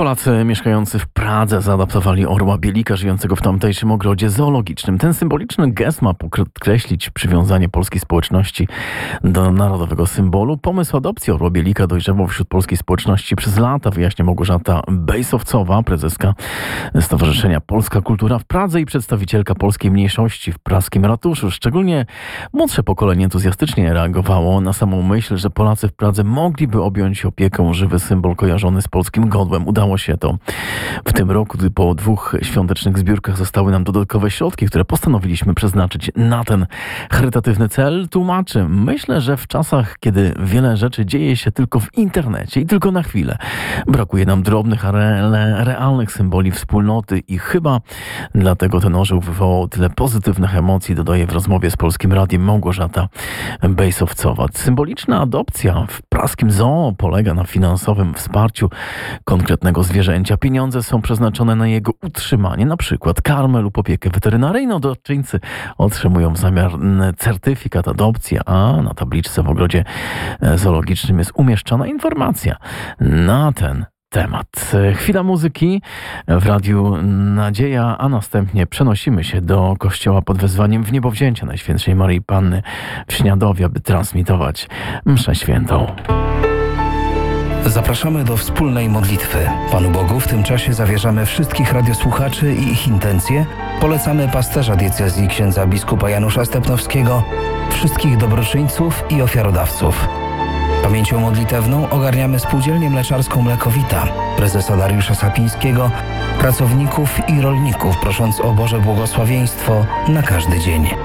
Polacy mieszkający w Pradze zaadaptowali orła Bielika żyjącego w tamtejszym ogrodzie zoologicznym. Ten symboliczny gest ma podkreślić przywiązanie polskiej społeczności do narodowego symbolu. Pomysł adopcji orła Bielika dojrzewał wśród polskiej społeczności przez lata, wyjaśnia Małgorzata Bejsowcowa, prezeska Stowarzyszenia Polska Kultura w Pradze i przedstawicielka polskiej mniejszości w praskim ratuszu. Szczególnie młodsze pokolenie entuzjastycznie reagowało na samą myśl, że Polacy w Pradze mogliby objąć opieką żywy symbol kojarzony z polskim godłem. Udało się to w tym roku, gdy po 2 świątecznych zbiórkach zostały nam dodatkowe środki, które postanowiliśmy przeznaczyć na ten charytatywny cel. Tłumaczy, myślę, że w czasach, kiedy wiele rzeczy dzieje się tylko w internecie i tylko na chwilę, brakuje nam drobnych, ale realnych symboli wspólnoty i chyba dlatego ten orzeł wywołał tyle pozytywnych emocji, dodaje w rozmowie z Polskim Radiem Małgorzata Bejsowcowa. Symboliczna adopcja w praskim zoo polega na finansowym wsparciu konkretnego zwierzęcia. Pieniądze są przeznaczone na jego utrzymanie, na przykład karmę lub opiekę weterynaryjną. Darczyńcy otrzymują w zamian certyfikat adopcji, a na tabliczce w ogrodzie zoologicznym jest umieszczona informacja na ten temat. Chwila muzyki w Radiu Nadzieja, a następnie przenosimy się do kościoła pod wezwaniem w niebowzięcia Najświętszej Maryi Panny w Śniadowie, aby transmitować mszę świętą. Zapraszamy do wspólnej modlitwy. Panu Bogu w tym czasie zawierzamy wszystkich radiosłuchaczy i ich intencje. Polecamy pasterza diecezji księdza biskupa Janusza Stepnowskiego, wszystkich dobroczyńców i ofiarodawców. Pamięcią modlitewną ogarniamy Spółdzielnię Mleczarską Mlekowita, prezesa Dariusza Sapińskiego, pracowników i rolników, prosząc o Boże błogosławieństwo na każdy dzień.